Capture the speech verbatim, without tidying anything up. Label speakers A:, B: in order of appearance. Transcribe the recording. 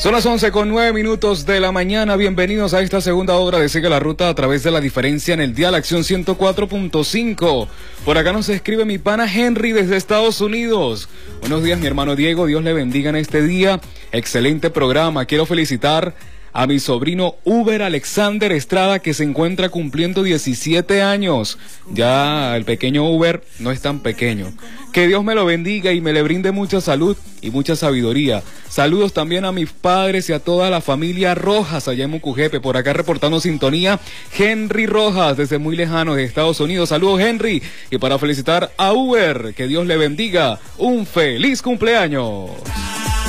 A: Son las once con nueve minutos de la mañana. Bienvenidos a esta segunda hora de Sigue la Ruta a través de La Diferencia en el Dial Acción ciento cuatro punto cinco. Por acá nos escribe mi pana Henry desde Estados Unidos. Buenos días, mi hermano Diego. Dios le bendiga en este día. Excelente programa. Quiero felicitar a mi sobrino Uber Alexander Estrada, que se encuentra cumpliendo diecisiete años. Ya el pequeño Uber no es tan pequeño. Que Dios me lo bendiga y me le brinde mucha salud y mucha sabiduría. Saludos también a mis padres y a toda la familia Rojas allá en Mucujepe. Por acá reportando sintonía, Henry Rojas desde muy lejano de Estados Unidos. Saludos, Henry. Y para felicitar a Uber, que Dios le bendiga, un feliz cumpleaños.